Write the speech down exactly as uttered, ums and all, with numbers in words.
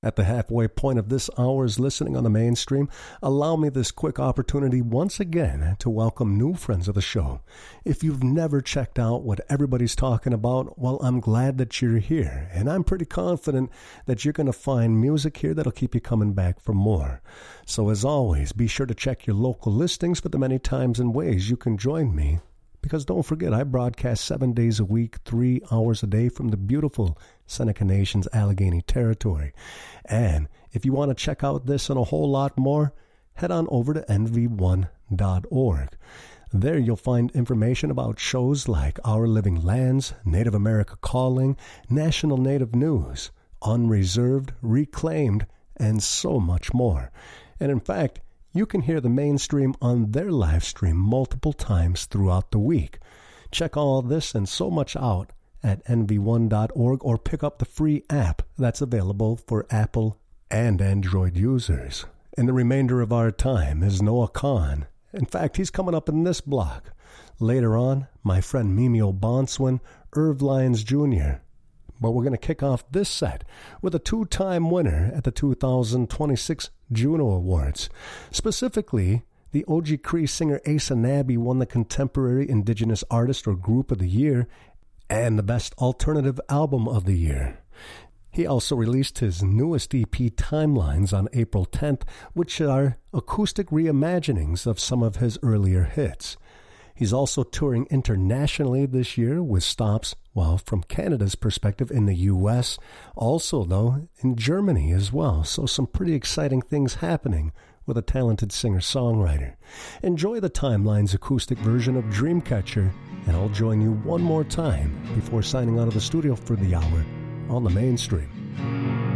At the halfway point of this hour's listening on the mainstream, allow me this quick opportunity once again to welcome new friends of the show. If you've never checked out what everybody's talking about, well, I'm glad that you're here, and I'm pretty confident that you're going to find music here that'll keep you coming back for more. So as always, be sure to check your local listings for the many times and ways you can join me. Because don't forget, I broadcast seven days a week, three hours a day from the beautiful Seneca Nation's Allegheny Territory. And if you want to check out this and a whole lot more, head on over to N V one dot org. There you'll find information about shows like Our Living Lands, Native America Calling, National Native News, Unreserved, Reclaimed, and so much more. And in fact, you can hear the mainstream on their live stream multiple times throughout the week. Check all this and so much out at N V one dot org or pick up the free app that's available for Apple and Android users. And the remainder of our time is Noah Kahn. In fact, he's coming up in this block. Later on, my friend Mimio Bonswin, Irv Lyons Junior But we're going to kick off this set with a two-time winner at the two thousand twenty-six Juno Awards. Specifically, the Oji-Cree singer Asa Nabby won the Contemporary Indigenous Artist or Group of the Year and the Best Alternative Album of the Year. He also released his newest E P, Timelines, on April tenth, which are acoustic reimaginings of some of his earlier hits. He's also touring internationally this year with stops, well, from Canada's perspective in the U S, also, though, in Germany as well. So some pretty exciting things happening with a talented singer-songwriter. Enjoy the Timelines acoustic version of Dreamcatcher, and I'll join you one more time before signing out of the studio for the hour on the mainstream.